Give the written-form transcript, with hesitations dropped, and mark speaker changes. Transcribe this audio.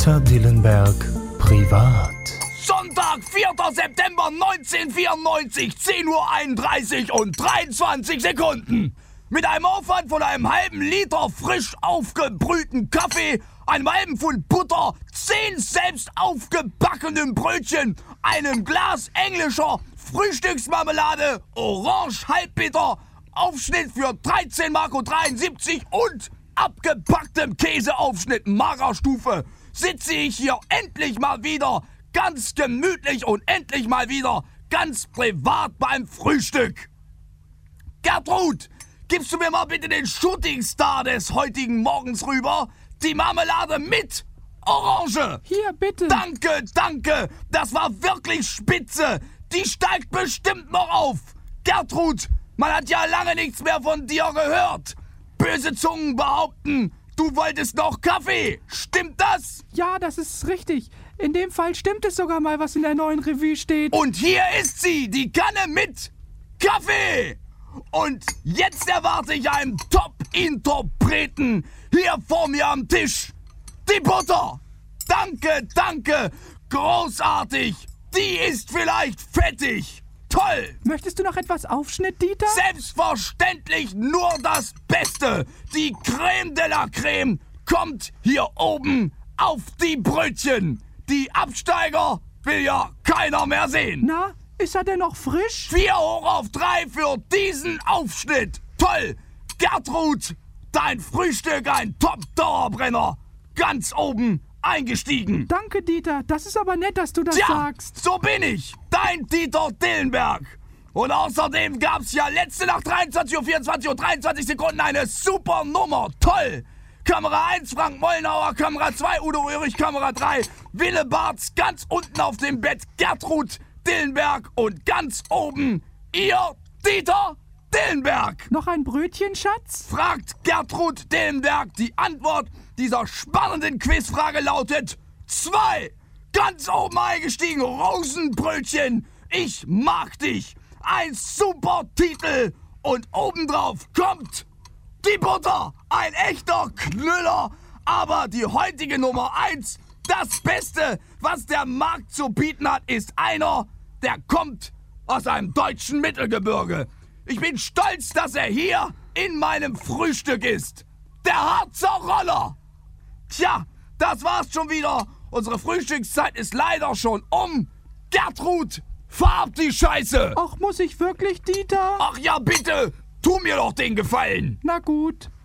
Speaker 1: Dieter Dillenberg privat.
Speaker 2: Sonntag, 4. September 1994, 10:31 und 23 Sekunden. Mit einem Aufwand von einem halben Liter frisch aufgebrühten Kaffee, einem halben Pfund Butter, 10 selbst aufgebackenen Brötchen, einem Glas englischer Frühstücksmarmelade, orange halbbitter, Aufschnitt für 13,73 € und abgepacktem Käseaufschnitt Magerstufe sitze ich hier endlich mal wieder ganz gemütlich und endlich mal wieder ganz privat beim Frühstück. Gertrud, gibst du mir mal bitte den Shootingstar des heutigen Morgens rüber? Die Marmelade mit Orange.
Speaker 3: Hier, bitte.
Speaker 2: Danke, danke. Das war wirklich spitze. Die steigt bestimmt noch auf. Gertrud, man hat ja lange nichts mehr von dir gehört. Böse Zungen behaupten, du wolltest noch Kaffee. Stimmt das?
Speaker 3: Ja, das ist richtig. In dem Fall stimmt es sogar mal, was in der neuen Revue steht.
Speaker 2: Und hier ist sie, die Kanne mit Kaffee. Und jetzt erwarte ich einen Top-Interpreten hier vor mir am Tisch. Die Butter. Danke, danke. Großartig. Die ist vielleicht fettig. Toll.
Speaker 3: Möchtest du noch etwas Aufschnitt, Dieter?
Speaker 2: Selbstverständlich nur das Beste. Die Creme de la Creme kommt hier oben auf die Brötchen. Die Absteiger will ja keiner mehr sehen.
Speaker 3: Na, ist er denn noch frisch?
Speaker 2: 4 hoch auf 3 für diesen Aufschnitt. Toll. Gertrud, dein Frühstück ein Top-Dauerbrenner. Ganz oben eingestiegen.
Speaker 3: Danke, Dieter. Das ist aber nett, dass du das
Speaker 2: Tja,
Speaker 3: sagst.
Speaker 2: so bin ich. Dein Dieter Dillenberg. Und außerdem gab's ja letzte Nacht 23:24 und 23 Sekunden eine super Nummer. Toll. Kamera 1, Frank Mollnauer, Kamera 2, Udo Ulrich, Kamera 3, Wille Bartz, ganz unten auf dem Bett Gertrud Dillenberg und ganz oben ihr Dieter Dillenberg.
Speaker 3: Noch ein Brötchen, Schatz?
Speaker 2: Fragt Gertrud Dillenberg. Die Antwort dieser spannenden Quizfrage lautet 2. Ganz oben eingestiegen, Rosenbrötchen. Ich mag dich. Ein super Titel. Und obendrauf kommt die Butter. Ein echter Knüller. Aber die heutige Nummer 1, das Beste, was der Markt zu bieten hat, ist einer, der kommt aus einem deutschen Mittelgebirge. Ich bin stolz, dass er hier in meinem Frühstück ist. Der Harzer Roller. Tja, das war's schon wieder. Unsere Frühstückszeit ist leider schon um. Gertrud, fahr ab die Scheiße.
Speaker 3: Ach, muss ich wirklich, Dieter?
Speaker 2: Ach ja, bitte, tu mir doch den Gefallen.
Speaker 3: Na gut.